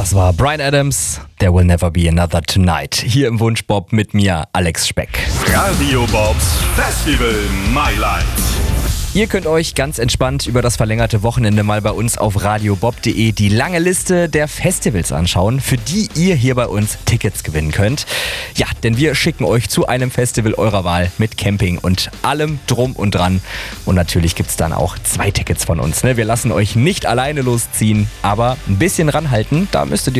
Das war Bryan Adams, There Will Never Be Another Tonight. Hier im Wunschbob mit mir, Alex Speck. Radio Bobs Festival My Life. Ihr könnt euch ganz entspannt über das verlängerte Wochenende mal bei uns auf radiobob.de die lange Liste der Festivals anschauen, für die ihr hier bei uns Tickets gewinnen könnt. Ja, denn wir schicken euch zu einem Festival eurer Wahl mit Camping und allem drum und dran. Und natürlich gibt's dann auch 2 Tickets von uns. Wir lassen euch nicht alleine losziehen, aber ein bisschen ranhalten, da müsstet ihr